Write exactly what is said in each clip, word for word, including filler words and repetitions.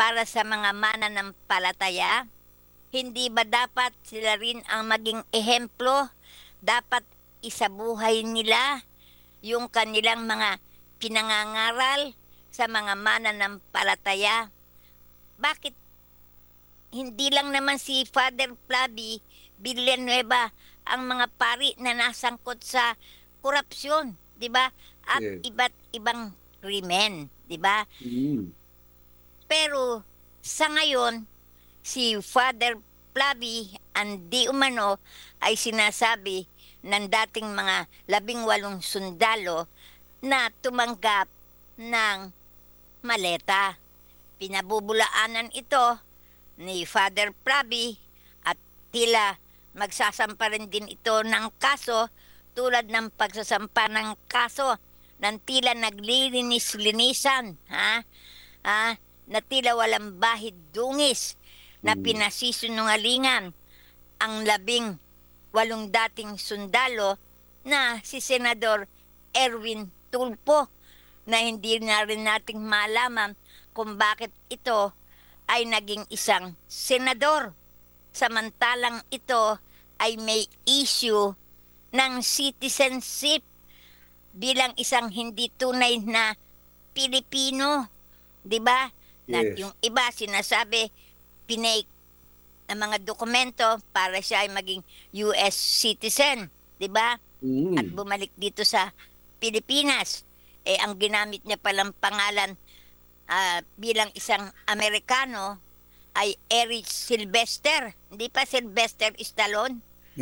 para sa mga mananampalataya? Hindi ba dapat sila rin ang maging ehemplo? Dapat isabuhay nila yung kanilang mga pinangangaral sa mga mananampalataya. Bakit hindi lang naman si Father Flavi Villanueva ang mga pari na nasangkot sa korupsyon, 'di ba? At Yes. iba't ibang krimen, 'di ba? Mm. Pero sa ngayon, si Father Flavi Andi Umano ay sinasabi ng dating mga labing walong sundalo na tumanggap ng maleta. Pinabubulaanan ito ni Father Flavi at tila magsasampa rin din ito ng kaso tulad ng pagsasampa ng kaso ng tila naglilinis-linisan, ha? Ah, na tila walang bahid dungis na Mm. pinasisinungalingan ang labing walong dating sundalo na si Senador Erwin Tulfo na hindi na rin nating malaman kung bakit ito ay naging isang senador. Samantalang ito ay may issue ng citizenship bilang isang hindi tunay na Pilipino. 'Di ba? Na Yes. yung iba sinasabi pinake ng mga dokumento para siya ay maging U S citizen, 'di ba? At Mm. bumalik dito sa Pilipinas. Eh ang ginamit niya palang pangalan ah, bilang isang Amerikano ay Eric Sylvester. Hindi pa Sylvester Stallone.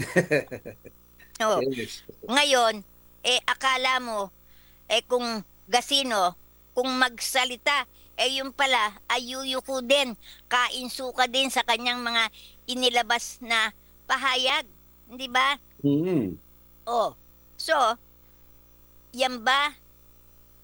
Oh, Yes. ngayon, eh akala mo, eh kung gasino, kung magsalita, eh yung pala ay yuyuko din, kainsuka din sa kanyang mga inilabas na pahayag. Hindi ba? Mm. Oh, so, yan ba